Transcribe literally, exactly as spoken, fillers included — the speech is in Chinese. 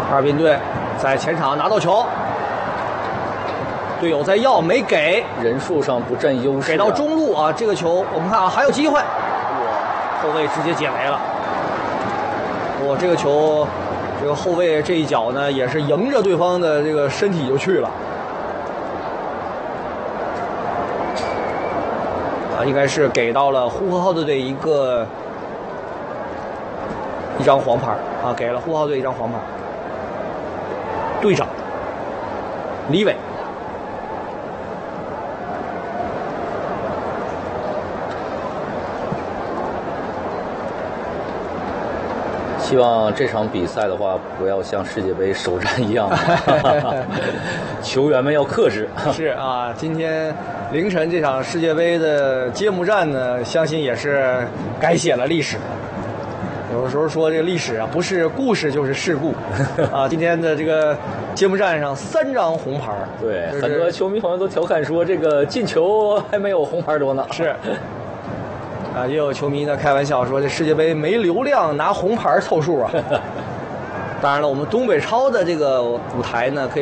哈尔滨队在前场拿到球，队友在要没给， 人数上不占优势、啊， 给到中路啊！这个球我们看啊还有机会，后卫直接解围了。我这个球，这个后卫这一脚呢也是迎着对方的这个身体就去了。啊，应该是给到了呼和浩特队一个一张黄牌啊，给了呼和浩特队一张黄牌。队长李伟。 希望这场比赛的话，不要像世界杯首战一样，球员们要克制。 是啊，今天凌晨这场世界杯的揭幕战呢，相信也是改写了历史。有的时候说这个历史啊，不是故事就是事故啊。今天的这个揭幕战上三张红牌， 对、 就是， 很多球迷朋友都调侃说，这个进球还没有红牌多呢。 是。啊，也有球迷呢开玩笑说，这世界杯没流量，拿红牌凑数啊。当然了，我们东北超的这个舞台呢，可以。